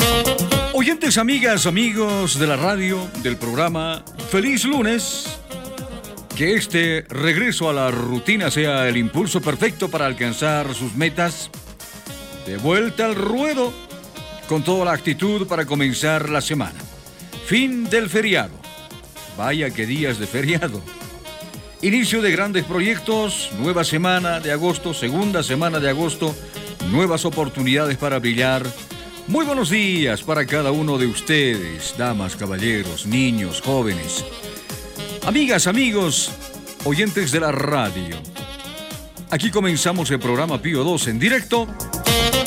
Oyentes, amigas, amigos de la radio, del programa, feliz lunes. Que este regreso a la rutina sea el impulso perfecto para alcanzar sus metas. De vuelta al ruedo, con toda la actitud para comenzar la semana. Fin del feriado. Vaya que días de feriado. Inicio de grandes proyectos, nueva semana de agosto, segunda semana de agosto, nuevas oportunidades para brillar. Muy buenos días para cada uno de ustedes, damas, caballeros, niños, jóvenes. Amigas, amigos, oyentes de la radio. Aquí comenzamos el programa Pío 2 en directo.